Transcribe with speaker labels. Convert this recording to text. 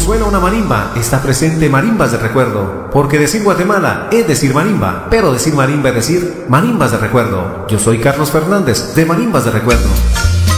Speaker 1: suena una marimba, está presente marimbas de recuerdo. Porque decir Guatemala es decir marimba, pero decir marimba es decir marimbas de recuerdo. Yo soy Carlos Fernández, de Marimbas de Recuerdo.